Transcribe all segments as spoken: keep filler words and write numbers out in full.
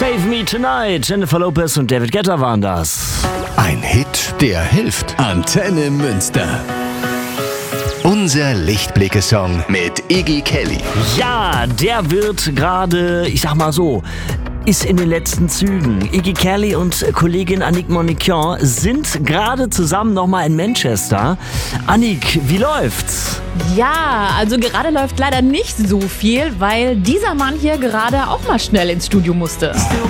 Save Me Tonight. Jennifer Lopez und David Guetta waren das. Ein Hit, der hilft. Antenne Münster. Unser Lichtblicke-Song mit Iggy Kelly. Ja, der wird gerade, ich sag mal so, ist in den letzten Zügen. Iggy Kelly und Kollegin Annick Moniquian sind gerade zusammen nochmal in Manchester. Annick, wie läuft's? Ja, also gerade läuft leider nicht so viel, weil dieser Mann hier gerade auch mal schnell ins Studio musste.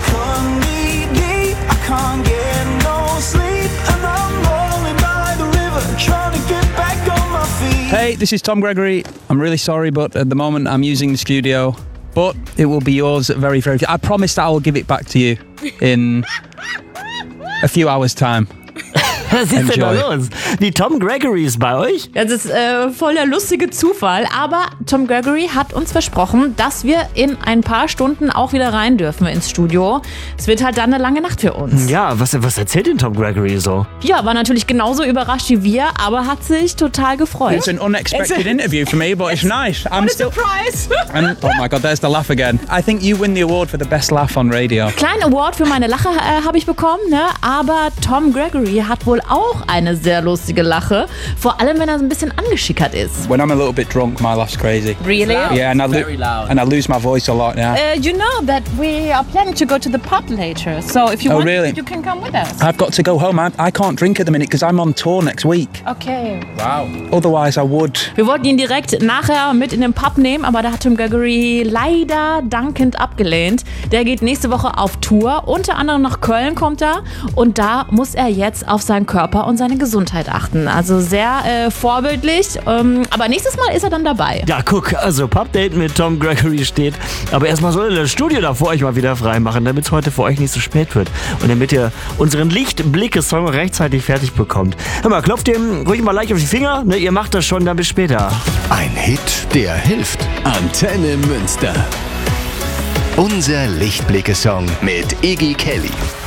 Hey, this is Tom Gregory. I'm really sorry, but at the moment I'm using the studio. But it will be yours very, very... I promise that I will give it back to you in a few hours' time. Was ist denn da los? Die Tom Gregory ist bei euch? Das ist äh, voll der lustige Zufall, aber Tom Gregory hat uns versprochen, dass wir in ein paar Stunden auch wieder rein dürfen ins Studio. Es wird halt dann eine lange Nacht für uns. Ja, was, was erzählt denn Tom Gregory so? Ja, war natürlich genauso überrascht wie wir, aber hat sich total gefreut. It's an unexpected interview for me, but it's nice. I'm What a still... surprise! And, oh my God, there's the laugh again. I think you win the award for the best laugh on radio. Kleinen Award für meine Lache äh, habe ich bekommen, ne? Aber Tom Gregory hat wohl auch eine sehr lustige Lache, vor allem wenn er so ein bisschen angeschickert ist. When I'm a little bit drunk, my laugh's crazy. Really? Yeah, and I, lo- Very loud. and I lose my voice a lot now. Uh, you know that we are planning to go to the pub later, so if you Oh, want, really? you can come with us. I've got to go home. I, I can't drink at the minute because I'm on tour next week. Okay. Wow. Otherwise, I would. Wir wollten ihn direkt nachher mit in den Pub nehmen, aber da hat Tom Gregory leider dankend abgelehnt. Der geht nächste Woche auf Tour, unter anderem nach Köln kommt er und da muss er jetzt auf seinen Körper und seine Gesundheit achten. Also sehr äh, vorbildlich, ähm, aber nächstes Mal ist er dann dabei. Ja, guck, also Pub-Date mit Tom Gregory steht. Aber erstmal soll er das Studio da vor euch mal wieder freimachen, damit es heute für euch nicht so spät wird. Und damit ihr unseren Lichtblicke-Song rechtzeitig fertig bekommt. Hör mal, klopft dem ruhig mal leicht auf die Finger. Ne, ihr macht das schon, dann bis später. Ein Hit, der hilft. Antenne Münster. Unser Lichtblicke-Song mit Iggy Kelly.